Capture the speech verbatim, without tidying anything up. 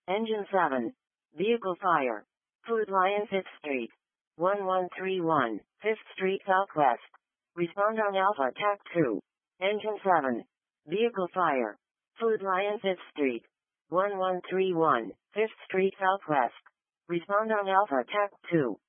Engine seven. Vehicle fire. Food Lion fifth Street. one one three one, fifth Street Southwest. Respond on Alpha T A C two. Engine seven. Vehicle fire. Food Lion fifth Street. one one three one, fifth Street Southwest. Respond on Alpha T A C two.